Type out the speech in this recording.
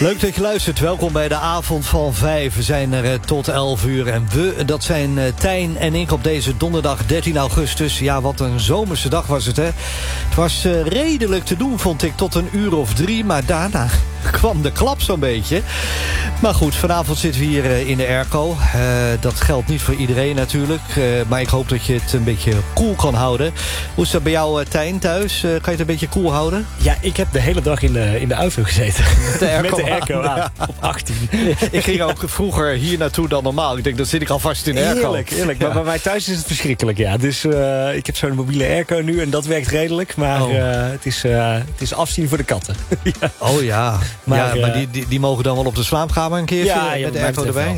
Leuk dat je luistert. Welkom bij de avond van 5. We zijn er tot 11 uur. En we, dat zijn Tijn en ik op deze donderdag 13 augustus. Ja, wat een zomerse dag was het, hè? Het was redelijk te doen, vond ik, tot 1:03. Maar daarna kwam de klap zo'n beetje. Maar goed, vanavond zitten we hier in de airco. Dat geldt niet voor iedereen natuurlijk. Maar ik hoop dat je het een beetje koel kan houden. Hoe is dat bij jou, Tijn, thuis? Kan je het een beetje koel houden? Ja, ik heb de hele dag in de auto gezeten. Met de airco aan, ja. Op 18. Ik ging ook vroeger hier naartoe dan normaal. Ik denk, dan zit ik alvast in de airco. Heerlijk. Ja. Maar bij mij thuis is het verschrikkelijk, ja. Dus ik heb zo'n mobiele airco nu en dat werkt redelijk. Maar het is afzien voor de katten. Ja. Oh ja. Maar die mogen dan wel op de slaapkamer een keertje met de airco erbij?